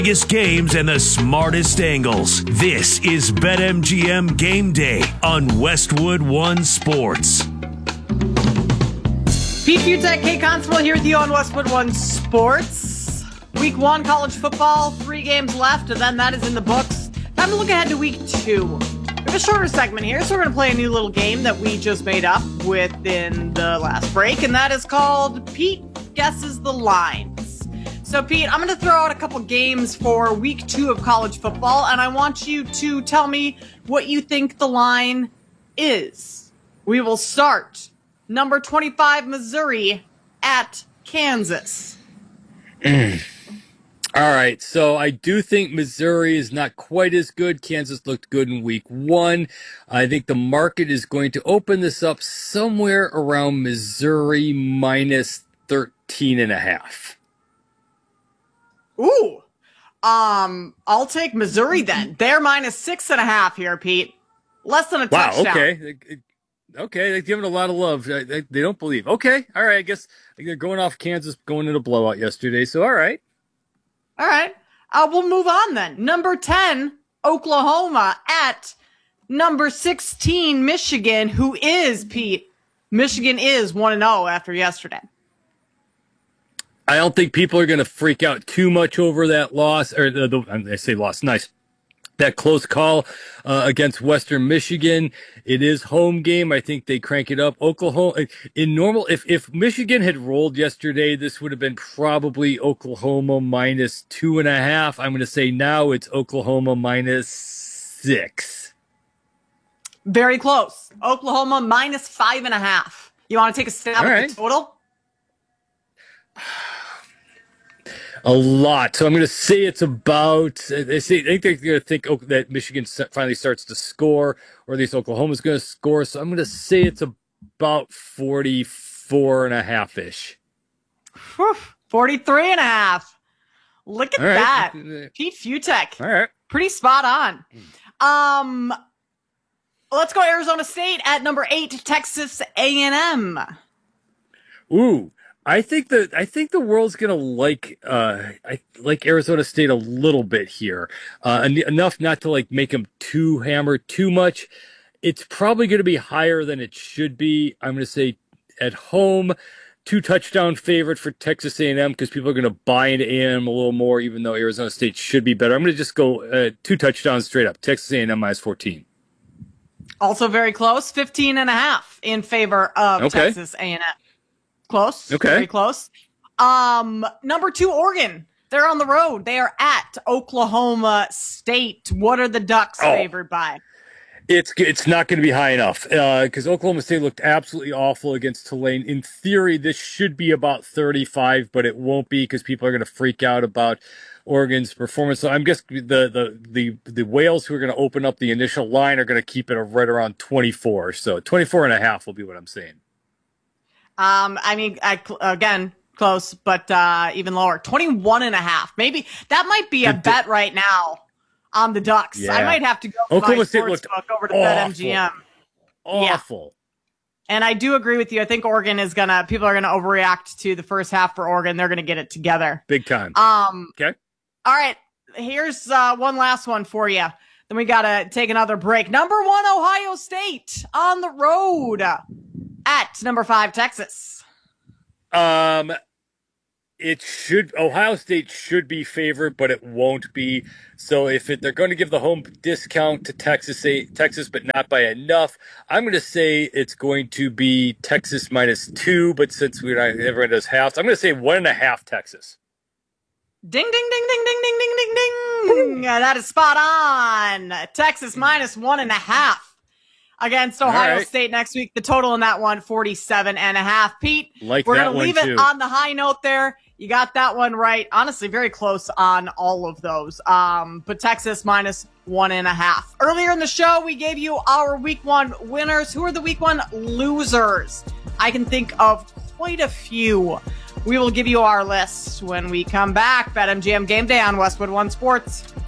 Biggest games and the smartest angles. This is BetMGM Game Day on Westwood One Sports. Pete Fiutak, Kate Constable here with you on Westwood One Sports. Week 1 college football, 3 games left, and then that is in the books. Time to look ahead to week 2. We have a shorter segment here, so we're going to play a new little game that we just made up within the last break, and that is called Pete Guesses the Lines. So, Pete, I'm going to throw out a couple games for week 2 of college football, and I want you to tell me what you think the line is. We will start. Number 25, Missouri at Kansas. All right, so I do think Missouri is not quite as good. Kansas looked good in week 1. I think the market is going to open this up somewhere around Missouri minus 13.5. Ooh. I'll take Missouri then. They're minus 6.5 here, Pete. Less than a touchdown. Wow, okay, they're giving a lot of love. They don't believe. Okay, all right, I guess they're going off Kansas going into blowout yesterday, so all right. All right. We'll move on then. Number 10, Oklahoma at number 16, Michigan, who is, Pete, Michigan is 1-0 after yesterday. I don't think people are going to freak out too much over that loss, or I say loss, nice. That close call against Western Michigan. It is home game. I think they crank it up. Oklahoma, in normal, if Michigan had rolled yesterday, this would have been probably Oklahoma minus 2.5. I'm going to say now it's Oklahoma minus 6. Very close. Oklahoma minus 5.5. You want to take a stab at the total? A lot. So I'm going to say it's about, I think they're going to think that Michigan finally starts to score, or at least Oklahoma's going to score. So I'm going to say it's about 44.5-ish. 43.5. Look at that. Pete Fiutak. All right. Pretty spot on. Let's go Arizona State at number 8, Texas A&M. Ooh. I think the world's gonna like Arizona State a little bit here, enough not to like make them too hammered too much. It's probably going to be higher than it should be. I'm going to say at home, 2-touchdown favorite for Texas A&M because people are going to buy into A&M a little more, even though Arizona State should be better. I'm going to just go 2 touchdowns straight up. Texas A&M minus 14. Also very close, 15.5 in favor of Texas A&M. Close. Okay. Very close. Number 2, Oregon. They're on the road. They are at Oklahoma State. What are the Ducks favored by? It's not going to be high enough because Oklahoma State looked absolutely awful against Tulane. In theory, this should be about 35, but it won't be because people are going to freak out about Oregon's performance. So I'm guessing the Whales who are going to open up the initial line are going to keep it right around 24. So 24.5 will be what I'm saying. Again, close, but even lower. 21.5. Maybe that might be a bet right now on the Ducks. Yeah. I might have to go Oklahoma State looked over to BetMGM. Awful. Yeah. And I do agree with you. I think Oregon people are gonna overreact to the first half for Oregon. They're gonna get it together. Big time. Okay. All right. Here's one last one for you. Then we gotta take another break. Number 1, Ohio State on the road at number 5, Texas. Ohio State should be favored, but it won't be. So they're going to give the home discount to Texas, but not by enough, I'm going to say it's going to be Texas minus 2. But since everyone does halves, I'm going to say 1.5 Texas. Ding, ding, ding, ding, ding, ding, ding, ding, ding. That is spot on. Texas minus 1.5. Against Ohio State next week. The total in that one, 47.5. Pete, we're going to leave it on the high note there. You got that one right. Honestly, very close on all of those. But Texas minus 1.5. Earlier in the show, we gave you our week 1 winners. Who are the week 1 losers? I can think of quite a few. We will give you our list when we come back. BetMGM Game Day on Westwood One Sports.